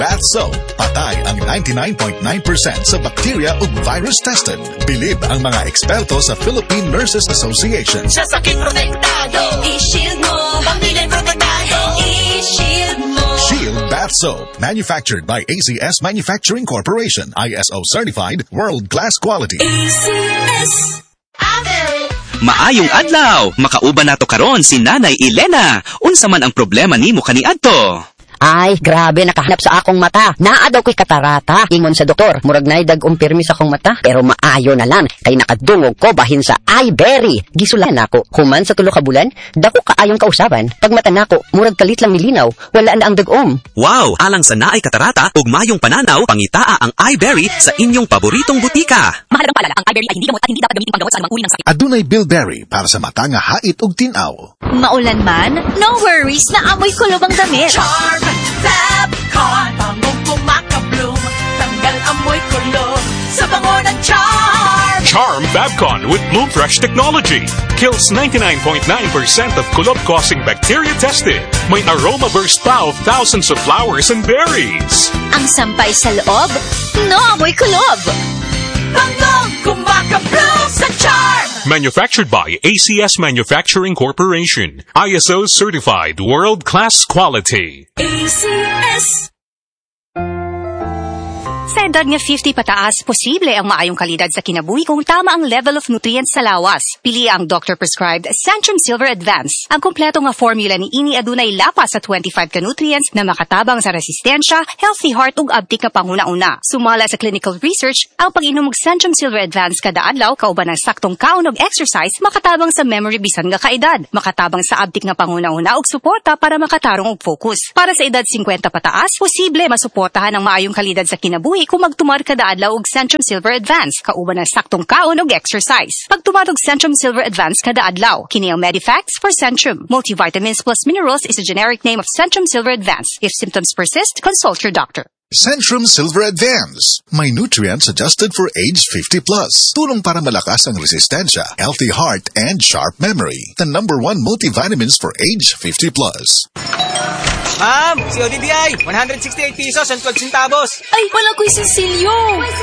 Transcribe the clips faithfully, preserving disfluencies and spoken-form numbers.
bath soap. Patay ang ninety-nine point nine percent sa bacteria ug virus tested. Bilib ang mga eksperto sa Philippine Nurses Association. Sa sakit protektado, i-shield mo. Pamilya protektado, i-shield mo. Shield Bath Soap. Manufactured by A C S Manufacturing Corporation. I S O certified. World-class quality. A C S. Maayong adlaw, makauban nato karon si Nanay Elena. Unsa man ang problema nimo kaniadto? Ay, grabe, nakahanap sa akong mata. Naa daw ko'y katarata. Ingon sa doktor, murag na'y dag-ong pirmi sa akong mata. Pero maayo na lang, kay nakadungog ko bahin sa iBerry. Gisulan ako, human sa tulo ka bulan, dako kaayong kausaban. Pag mata nako, murag kalit lang milinaw, wala na ang dag-om. Wow, alang sa naay katarata ug mayong pananaw, pangitaa ang iBerry sa inyong paboritong butika. Mahalagang paalala, ang iBerry ay hindi gamot at hindi dapat gamitin panggamot sa anumang uri ng sakit. Adunay Bilberry para sa mata nga hait ug tinaw. Maulan man, no worries na amoy kulob ang damit. Charm Fabcon, bangong kumakabloom, tanggal amoy kulob sa bango ng Charm. Charm Fabcon with Bloom Fresh technology kills ninety-nine point nine percent of kulob-causing bacteria tested. May aroma burst pa of thousands of flowers and berries. Ang sampay sa loob, no amoy kulob. Bangong kumakabloom sa Charm. Manufactured by A C S Manufacturing Corporation. I S O certified world-class quality. A C S. Sa edad nga fifty pataas, posible ang maayong kalidad sa kinabuhi kung tama ang level of nutrients sa lawas. Pili ang doctor-prescribed Centrum Silver Advance. Ang kompleto nga formula ni ini adunay lapas sa twenty-five ka nutrients na makatabang sa resistensya, healthy heart ug abtik nga panguna-una. Sumala sa clinical research, ang pag-inom og Centrum Silver Advance kada adlaw kauban ng saktong kaon og exercise makatabang sa memory bisan nga kaedad, makatabang sa abtik nga panguna-una ug suporta para makatarong og focus. Para sa edad fifty pataas, posible masuportahan ang maayong kalidad sa kinabuhi kung magtumar kada adlaw og Centrum Silver Advance kauban ng saktong kaon og exercise. Pagtumar og Centrum Silver Advance kada adlaw, kini ang Medifacts for Centrum. Multivitamins plus minerals is a generic name of Centrum Silver Advance. If symptoms persist, consult your doctor. Centrum Silver Advance. May nutrients adjusted for age fifty plus. Tulong para malakas ang resistensya, healthy heart, and sharp memory. The number one multivitamins for age fifty plus. Ma'am, si O D D I, one hundred sixty-eight pesos and twelve centavos. Ay, wala ko'y sinsilyo.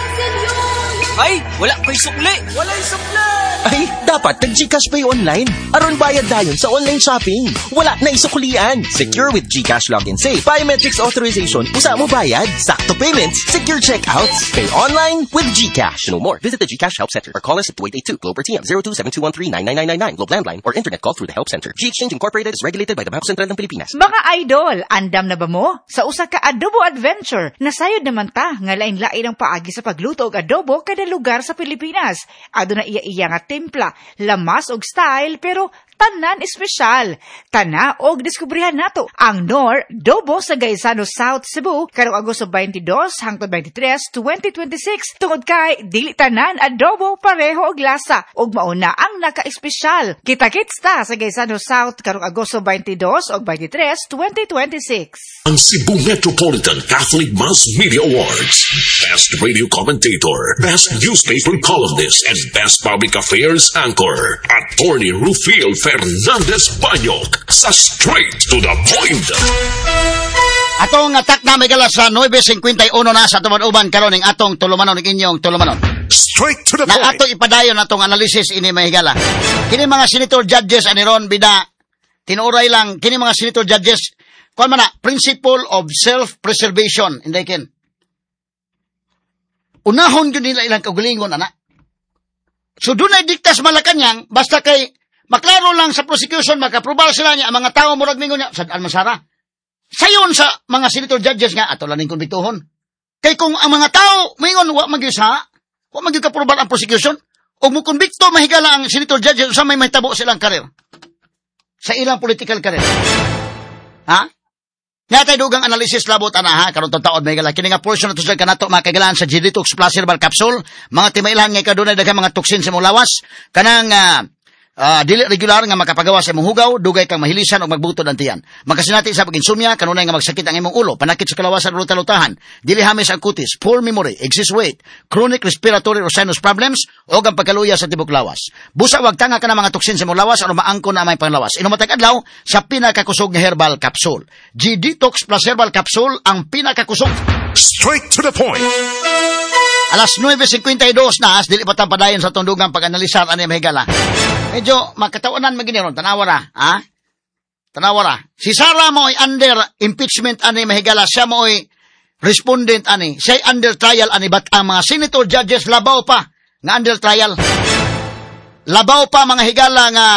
Ay, wala ko'y sukli. Wala yung sukli. Ay, dapat nag-Gcash Pay online. Aron bayad dayon sa online shopping. Wala na isuklian. Secure with Gcash Login Safe. Biometrics authorization. Usa mo bayad. Sakto payments. Secure checkouts. Pay online with Gcash. To know more, visit the Gcash Help Center or call us at two eight eight two Globe or T M zero two seven two one three nine nine nine nine nine Globe Landline or internet call through the Help Center. G-Exchange Incorporated is regulated by the Bangko Sentral ng Pilipinas. Mga idol, andam na ba mo? Sa usa ka adobo adventure, nasayod naman ta nga lain-lain ang paagi sa pagluto og adobo kada lugar sa Pilipinas. Aduna iya-iya nga timpla, lamas og style, pero tanan espesyal. Tana og diskubrihan nato ang Nor Dobo sa Gaisano South Cebu karong Agosto twenty-two hangtod twenty-three, twenty twenty-six tungod kay dili tanan adobo pareho og lasa ug mauna ang naka-espesyal. Kita-kits ta sa Gaisano South karong Agosto twenty-two ug twenty-three, twenty twenty-six. Ang Cebu Metropolitan Catholic Mass Media Awards. Best Radio Commentator, Best Newspaper Columnist, and Best Public Affairs Anchor. Attorney Rufil Fernandez Banyok sa Straight to the Point. Atong atak na may galas sa nine fifty-one na sa tumad-uban karon ning atong tulumanon ning inyong tulumanon. Straight to the na point. Na ato ipadayon atong analysis ini may higala. Kini mga senator judges ani ron bida tinuray lang kini mga senator judges kuan man na principle of self-preservation inday ken. Unahon gyud nila ilang kaugalingon ana. So dunay diktas Malacañang basta kay maklaro lang sa prosecution makaprobal sila niya ang mga tao murag mingon niya sa almasara. Sayon sa mga senator judges nga ato lang ning konbiktuhon. Kay kung ang mga tao mingon wa magyusa, wa magyud kaprobal ang prosecution o mo konbikto mahigala ang senator judges sa may mahitabo silang karir. Sa ilang political career. Ha? Nga tayo dugang analysis labot ana ha karon taon may gala kini nga portion nato sa kanato makagalaan sa G Detox Plus Herbal Capsule mga timailhan nga kadunay daghang mga toxin sa mong lawas kanang uh, Ah, dili regular nga makapagawa sa imong hugaw, dugay kang mahilisan o magbutod ang tiyan. Magkasinati sa pag-insomnia, kanunay nga magsakit ang imong ulo, panakit sa kalawasan o talutahan, dili hamis ang kutis, poor memory, excess weight, chronic respiratory or sinus problems, o ang pagkaluya sa tibok lawas. Busa wag tanga ka na mga toksin sa imong lawas o maangko na may panglawas. Inumatag adlaw sa pinakakusog nga herbal capsule. G-Detox plus herbal capsule ang pinakakusog. Straight to the point. Alas nueve fifty-two na, as dili pa padayon sa tundugang pag-analisar ani mahigala. Medyo makatawanan maginiron, tanawara, ha? Tanawara. Si Sara mo ay under impeachment ani mahigala, siya mo ay respondent ani, siya ay under trial ani, but ang mga senator judges labaw pa nga under trial. Labaw pa mga higala nga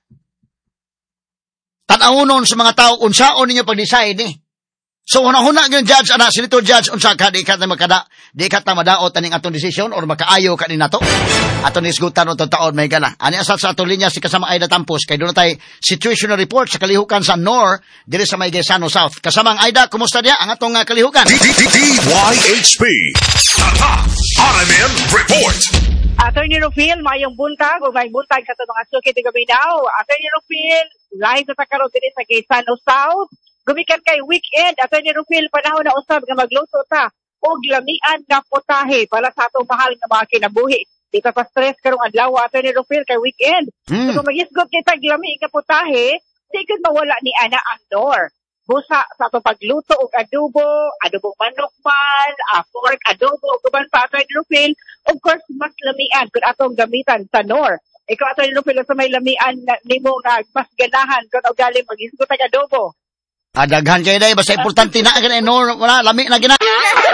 tanawunon sa mga tao unsaon ninyo pag-decide eh. So, huna-huna yung judge, ana, senator judge, unsa ka, di ka na makada, di ka na madaot aning atong decision, or makaayo ka ni nato. Atong nisgutan o taon, may gana. Ani asal sa atong linya, si kasama Aida Tampos, kay doon tayo situational report sa kalihukan sa N O R, dire sa may Gaisano South. Kasamang Aida, kumusta niya ang atong uh, kalihukan? D Y H P Tata R M M Report. Attorney Rufil, mayong buntag, o may buntag sa tanong asukit ng Gaminaw. Attorney Rufil, live sa takaroon din sa Gaisano South. Gumikan kay weekend, Attorney Rufil, panahon na usab nga magluto ta og lamian nga potahe para sa atong mahal nga mga kinabuhi. Di ka pa stress karong adlaw, Attorney Rufil, kay weekend. Mm. So kung mag-isgot kita lami nga potahe, di ka mawala ni ana ang N O R. Busa sa atong pagluto og adobo, adobong manok man, uh, pork adobo, guban pa, Attorney Rufil, of course, mas lamian kung atong gamitan sa N O R. Ikaw, Attorney Rufil, sa may lamian nimo nga mas ganahan kung o galing mag-isgot ang adobo. Adaghan kayo dahi, basta importante na agad, no, wala, lami na gina.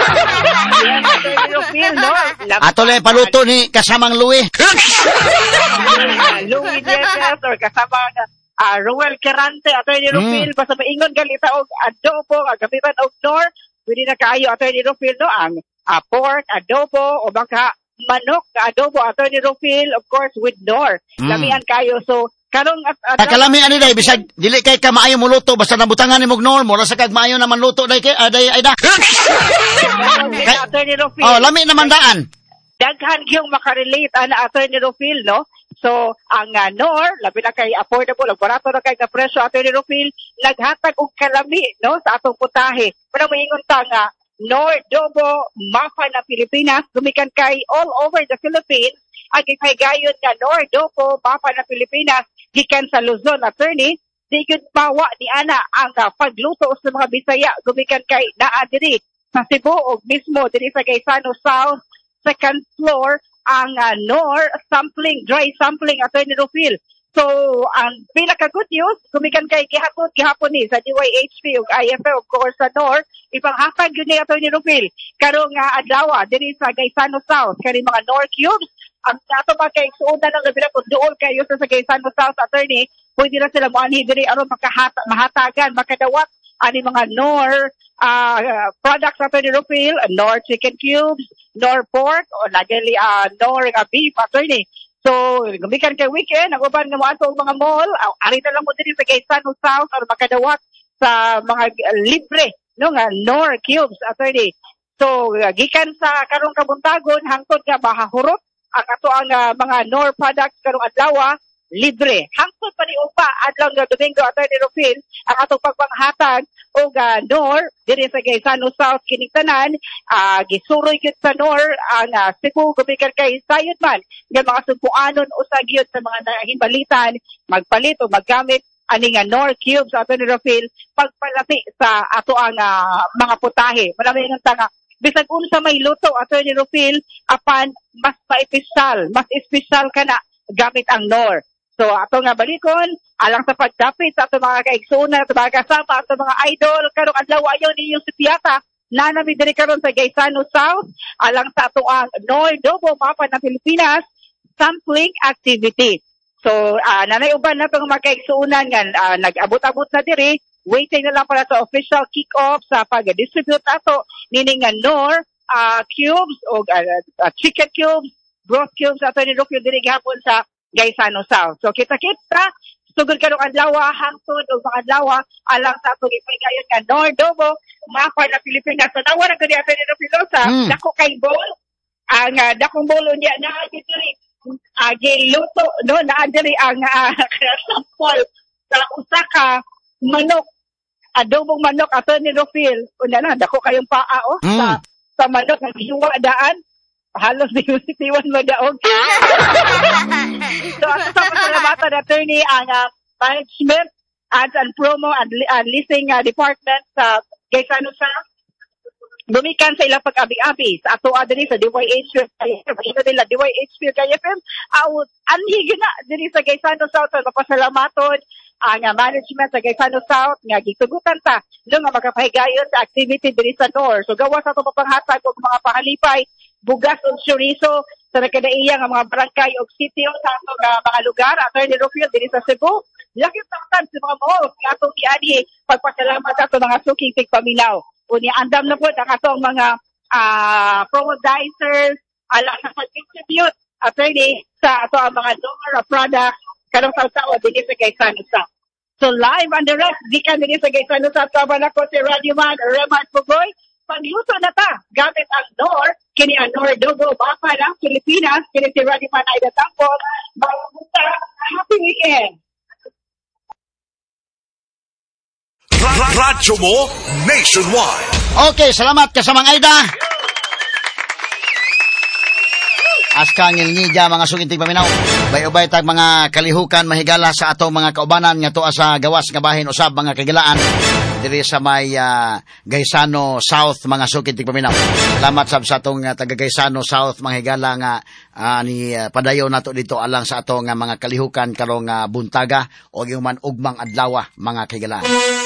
Ato lang paluto ni kasamang Louie. Louie Diaz or kasamang uh, Roel Kerante, Attorney Rufil, mm. basta maingon galita og adobo, gamitan og N O R, pwede na kaayo, Attorney Rufil, no, ang uh, pork, adobo, o baka manok, adobo, Attorney Rufil, of course, with N O R. Mm. Lamian kayo, so, karong at at kalami ani day bisag dili kay ka maayo mo luto basta nabutangan nimo N O R mura sa kag maayo naman luto day kay aday ayda. Oh, lami naman daan. Daghan gyung makarelate ana Attorney Rufil, no? So ang uh, N O R labi na kay affordable ug barato na kay nga presyo, Attorney Rufil, naghatag og kalami, no, sa atong putahe. Pero moingon ta nga N O R Dobo Mapa na Pilipinas gumikan kay all over the Philippines. Ang ipaygayon nga N O R Dobo Mapa na Pilipinas gikan sa Luzon, Attorney, di yun bawa ni ana ang uh, pagluto sa mga Bisaya gumikan kay naa diri sa Cebu o mismo diri sa Gaisano South, second floor ang uh, N O R sampling, dry sampling, Attorney Rufil. So, ang pinaka-good news, gumikan kay gihapon, gihapon ni sa D Y H P ug I F A, of course, sa N O R, ipanghatag yun ni Attorney Rufil. Karong uh, adlaw, diri sa Gaisano South, kani mga N O R cubes, ang nato ba kay suudan ng gabi na kung doon kayo sa Gaisano South, Attorney, pwede na sila moanhi diri aron makahata, mahatagan, makadawat, ani mga N O R uh, products, Attorney Rufil, N O R chicken cubes, N O R pork, o nagali uh, N O R uh, beef, Attorney. So, gumikan kay weekend, ang uban nga mo ato mga mall, uh, arita lang mo diri sa Gaisano South, aron makadawat sa mga uh, libre, no, nga N O R cubes, Attorney. So, uh, gikan sa karong kabuntagon, hangtod nga mahahurot, ang ato ang uh, mga N O R products karong adlaw libre. Hangtod pa ni upa adlaw nga Domingo, Attorney Rufil, ang atong pagpanghatag og uh, N O R diri sa Gaisano South kining tanan, uh, gisuroy gyud sa N O R ang uh, Cebu gumikan kay sayod man nga mga subuanon usa gyud sa mga nahimbalitan magpalit o maggamit ani nga N O R cubes, Attorney Rufil, pagpalati sa ato ang uh, mga putahe. Marami nga tanga bisag unsa may luto, Attorney Rufil, apan mas pa-espesyal, mas espesyal ka na gamit ang N O R. So, ato nga balikon, alang sa pagdapit sa ato mga kaigsunan, sa mga kasama, ato mga idol, karong adlaw ayaw ninyong si Piata, nanami diri karon sa Gaisano South, alang sa ato ang N O R Dobo Mapa ng Pilipinas, sampling activity. So, uh, nanay uban na itong mga kaigsunan nga, uh, nag-abot-abot na diri, waiting na lang para sa official kick-off sa pag-distribute ato, nining nga N O R, uh, cubes, o uh, uh, chicken cubes, broth cubes, ato ni Rufil diri gihapon sa Gaisano South. So, kita-kita, sugod karong adlaw, hangtod o mga adlaw, alang sa atong ipaygayon nga N O R Dobo, Mapa na Pilipinas. So, tawa na ko ni ato ni Rufil sa mm. dako kay bowl, ang uh, dakong bowl niya na diri uh, giluto no na diri ang uh, sample sa usa ka manok, adobong manok ato ni Rufil. Una na dako kayong paa oh Mm. sa sa manok nga giwa daan. Halos di usitiwan mo daog. So ako sa pasalamatan na attorney ang uh, management ads and promo and, and leasing uh, department sa Gaisano South. Bumikan sa ilang pag-abi-abi sa ato adiri sa D Y H K F M. Ito nila D Y H K F M. Out anhi na diri sa Gaisano South. Mapasalamaton ang uh, management sa Gaisano South nga gitugutan ta no nga makapahigayon sa activity diri sa North. So gawa sa ato panghatag og mga pahalipay, bugas o chorizo sa nakadaiya nga mga barangay o sitio sa ato nga mga lugar. Attorney Rufil diri sa Cebu. Lakit tawtan sa mga malls nga atong iani pagpasalamat sa ato mga suking tigpaminaw. Unya andam na po ang atong mga uh, promodizers ala sa pag-distribute attorney sa ato ang mga donor products kanang tao dinhi sa Gaisano South. So live and direct gikan dinhi sa Gaisano South kaban ako si Radio Man Remat Pugoy. Pagluto na ta gamit ang N O R kini ang N O R Dogo Bapa ng Pilipinas kini si Radio Man Aida Tampol. Baguta, happy weekend. Radyo mo nationwide. Okay, salamat kasamang Aida. Aska ngilngiga mga sugintig paminaw. Bay-ubay tag mga kalihukan mahigala sa atong mga kaubanan nga tuwa sa gawas nga bahin usab mga kagilaan diri sa may uh, Gaisano South mga sugintig paminaw. Salamat sab sa atong uh, taga Gaisano South mga higala nga uh, ni uh, padayon nato dito alang sa atong uh, mga kalihukan karong uh, buntaga o yung man ugmang adlaw mga kagilaan.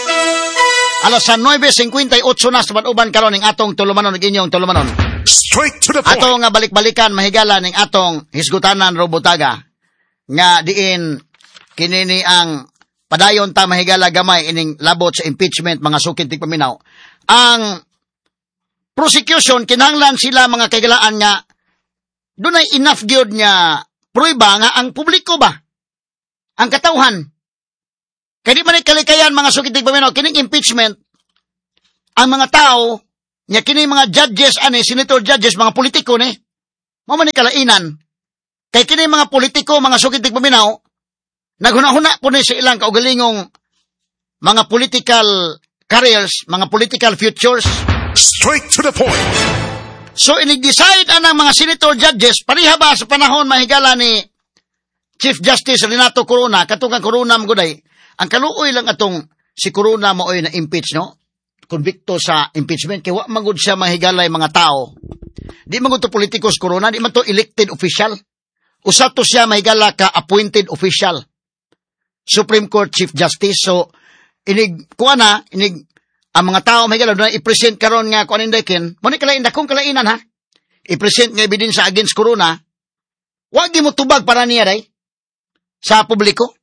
Alas sa nine fifty-eight na sa uban karon ning atong tulumanon ug inyong tulumanon. Straight to the point. Atong nga balik-balikan mahigala ning atong hisgutanan robutaga nga diin kinini ang padayon ta mahigala gamay ining labot sa impeachment mga sukid tig paminaw. Ang prosecution kinahanglan sila mga kagalaan nga dunay enough gyud nga prueba nga ang publiko ba ang katawhan. Kaya di man kalikayan mga sukitig paminaw, kining impeachment, ang mga tao, nga kining mga judges, ani, senator judges, mga politiko ni, mo man kalainan. Kaya kining mga politiko, mga sukitig paminaw, naghuna-huna po ni sa ilang kaugalingong mga political careers, mga political futures. Straight to the point. So, inig-decide anang mga senator judges, pariha ba sa panahon mahigala ni Chief Justice Renato Corona, katugang Corona maguday, ang kaluoy lang atong si Corona maoy na impeach, no? Konbikto sa impeachment. Kaya wak magud siya mahigalay mga tao. Di magud to politiko si Corona, di man to elected official. Usa to siya mahigala ka appointed official. Supreme Court Chief Justice. So, inig, kuha na, inig, ang mga tao mahigala, doon i-present karon nga kuha nindakin, muna kalain, dakong kalainan ha, i-present nga ebidensya against Corona, wag mo tubag para niya day, sa publiko.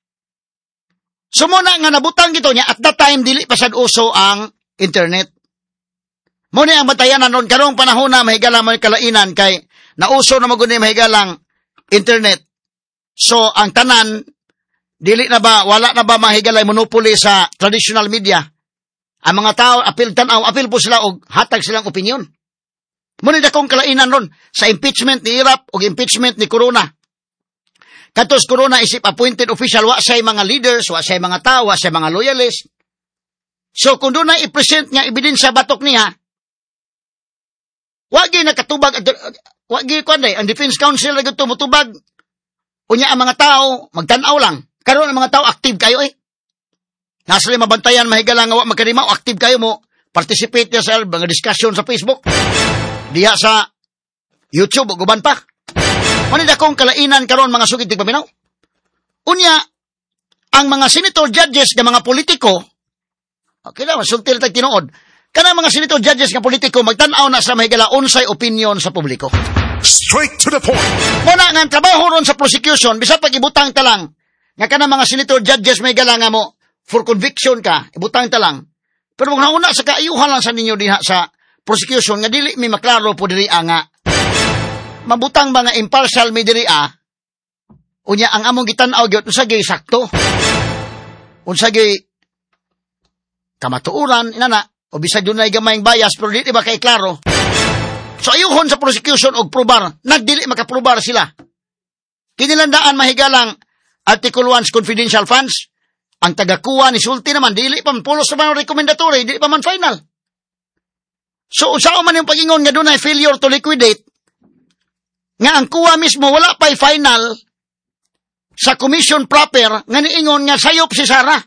So muna nga nabutang gito niya, at that time, dili pa sad uso ang internet. Muna ang batayanan ron, karong panahon na mahigala mo kalainan, kay nauso na magunin mahigalang internet. So ang tanan, dili na ba, wala na ba mahigalay monopoly sa traditional media? Ang mga tao, apil tanaw, apil po sila og hatag silang opinion. Muna dakong kalainan ron, sa impeachment ni Irap o impeachment ni Corona. Katos Corona isip appointed official, wa say mga leaders, wa say mga tao, wa say mga loyalists. So kung doon na i-present nga ebidensya batok niya, wagi nakatubag, wagi ko anday, ang Defense Council na gito mutubag, unya ang mga tao, magtanaw lang. Karon ang mga tao, active kayo eh. Nasa lima bantayan, mahigala nga wa magkarimaw, active kayo mo, participate niya sa mga discussion sa Facebook, diha sa YouTube, o guban pa. Manid akong kalainan karon mga sugid tigpaminaw. Unya, ang mga senator judges ng mga politiko, okay na, masultil tag tinuod, kanang mga senator judges ng politiko, magtanaw na sa mahigala unsay opinion sa publiko. Straight to the point. Muna nga, ang trabaho ron sa prosecution, bisa pag ibutang talang, nga kanang mga senator judges may gala nga mo, for conviction ka, ibutang talang. Pero kung nauna sa kaayuhan lang sa ninyo diha sa prosecution, nga dili may maklaro po diri nga, mabutang mga impartial may diri ah, unya ang among gitanaw gyud unsa gyud sakto, unsa gyud kamatuoran inana, o bisag dunay gamayng bias pero dili ba kay klaro. So ayuhon sa prosecution og probar, nagdili makaprobar sila. Kinilandaan mahigalang Article one's confidential funds. Ang tagakuha ni sulti naman, dili pa man pulos naman ang recommendatory, dili pa man final. So, saan man yung pag-ingon nga doon ay failure to liquidate, nga ang kuha mismo, wala pa'y final sa commission proper, nga niingon nga sayop si Sara.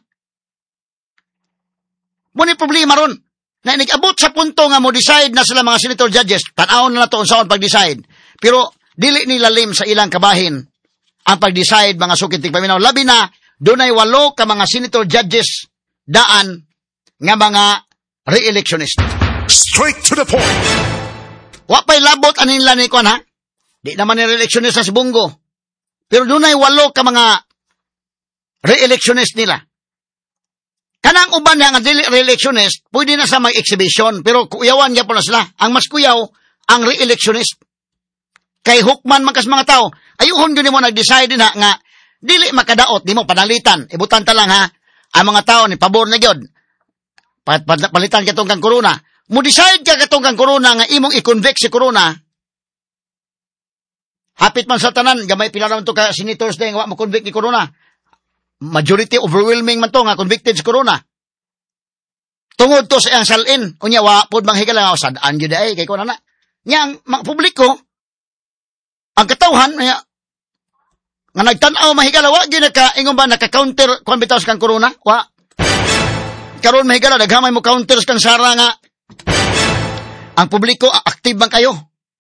Muna problema ron, na nag-abot sa punto nga mo decide na sila mga senator judges, tanawon na na to saan pag-decide, pero dili nila lim sa ilang kabahin ang pag-decide mga sukiting paminaw. Labi na, doon ay walo ka mga senator judges daan nga mga re-electionist. Straight to the point. Wapay labot anin nila ni Kwan, ha? Di naman ni re-electionist sa Sibungo. Pero doon ay walo ka mga re-electionist nila. Kanang uban nga dili re-electionist, pwede na sa may exhibition, pero kuyawan niya po na sila. Ang mas kuyaw, ang re-electionist. Kay hukman makas mga tao, ayuhon yun mo nag-decide din ha, nga, dili makadaot, di mo panalitan. Ibutan ta lang ha, ang mga tao ni pabor na gyud. Pat, pat, palitan katong kang corona. Mo decide ka katong kang corona nga imong i-convict si corona. Hapit man sa tanan, gamay pila naman to ka senators na wa mo convict ni corona. Majority overwhelming man to nga convicted si corona. Tungod to sa iyang salin, unya wa pud mang higala sadaan gyud ay kay kuno na. Nya ang mga publiko ang katawhan nga nga nagtan-aw mahigala wa gyud ka ingon ba naka-counter kuan bitaw kang corona wa karon mahigala daghamay mo counters kang Sara nga ang publiko active bang kayo.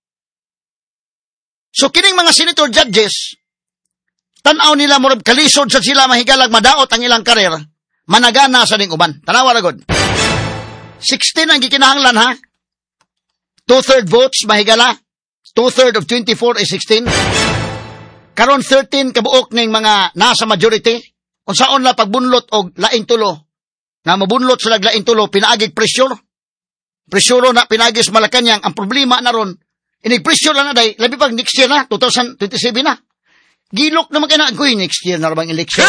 So kining mga senator judges tan-aw nila murag kalisod sa sila mahigalag madaot ang ilang karer managana sa ding uban. Tanawa ra gud. sixteen ang gikinahanglan ha. Two-third votes mahigala. Two-third of twenty-four is sixteen. Karon thirteen kabuok ning mga nasa majority. Unsaon la pagbunlot og laing tulo. Nga mabunlot sila laing tulo pinaagig pressure. Pressure na pinagis Malacañang. Ang problema na ron, inig-pressure lang na day, labi pag next year na, twenty twenty-seven na. Gilok naman kayo na, agoy, next year na bang election.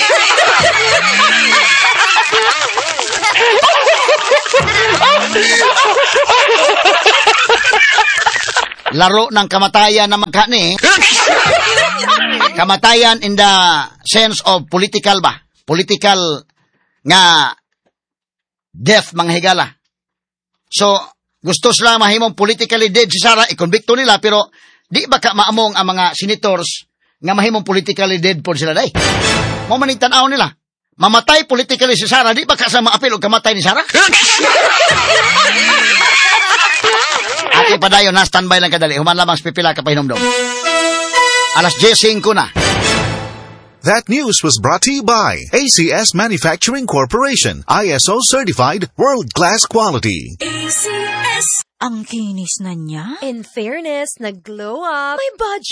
Laro ng kamatayan na magkani. Kamatayan in the sense of political ba? Political nga death, mga higala. So, gusto sila mahimong politically dead si Sara, ikonbikto nila, pero di ba ka maamong ang mga senators nga mahimong politically dead po sila day? Mo maning tanaw nila. Mamatay politically si Sara, di ba ka sa maapil o kamatay ni Sara? Ati pa dayon na, standby lang kadali. Human lamang pipila ka pa hinumdom. Alas jesing ko na. That news was brought to you by A C S Manufacturing Corporation, I S O certified, world-class quality. A C S. Ang kinis na niya. In fairness, nag-glow up. May budget.